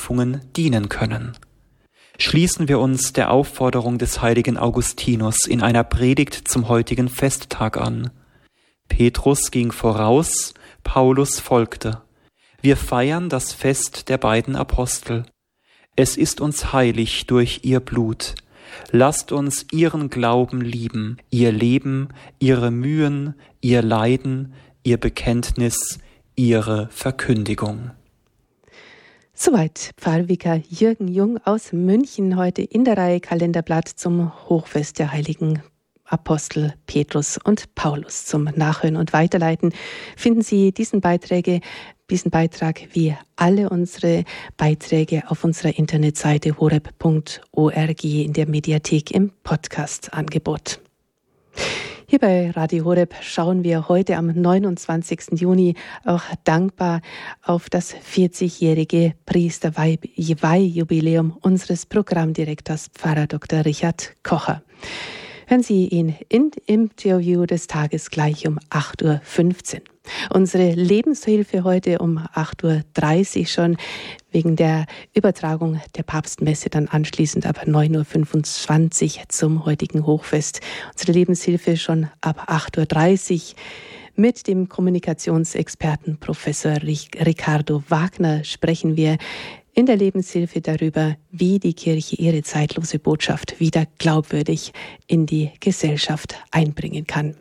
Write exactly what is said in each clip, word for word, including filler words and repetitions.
Berufungen dienen können. Schließen wir uns der Aufforderung des heiligen Augustinus in einer Predigt zum heutigen Festtag an. Petrus ging voraus, Paulus folgte. Wir feiern das Fest der beiden Apostel. Es ist uns heilig durch ihr Blut. Lasst uns ihren Glauben lieben, ihr Leben, ihre Mühen, ihr Leiden, ihr Bekenntnis, ihre Verkündigung. Soweit Pfarrvikar Jürgen Jung aus München heute in der Reihe Kalenderblatt zum Hochfest der heiligen Apostel Petrus und Paulus. Zum Nachhören und Weiterleiten finden Sie diesen Beiträge, diesen Beitrag wie alle unsere Beiträge auf unserer Internetseite horeb punkt org in der Mediathek im Podcast-Angebot. Hier bei Radio Horeb schauen wir heute am neunundzwanzigsten Juni auch dankbar auf das vierzigjährige Priesterweihjubiläum unseres Programmdirektors Pfarrer Doktor Richard Kocher. Hören Sie ihn im Interview des Tages gleich um acht Uhr fünfzehn. Unsere Lebenshilfe heute um acht Uhr dreißig schon, wegen der Übertragung der Papstmesse dann anschließend ab neun Uhr fünfundzwanzig zum heutigen Hochfest. Unsere Lebenshilfe schon ab acht Uhr dreißig mit dem Kommunikationsexperten Professor Ricardo Wagner sprechen wir in der Lebenshilfe darüber, wie die Kirche ihre zeitlose Botschaft wieder glaubwürdig in die Gesellschaft einbringen kann.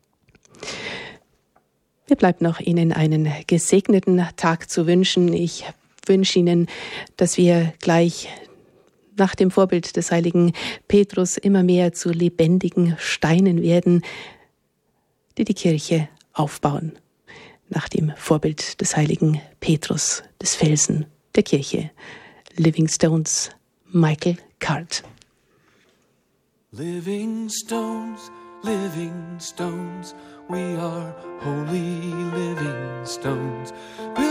Mir bleibt noch Ihnen einen gesegneten Tag zu wünschen. Ich wünsche Ihnen, dass wir gleich nach dem Vorbild des heiligen Petrus immer mehr zu lebendigen Steinen werden, die die Kirche aufbauen. Nach dem Vorbild des heiligen Petrus, des Felsen der Kirche. Living Stones, Michael Card. Living stones, living stones, we are holy living stones.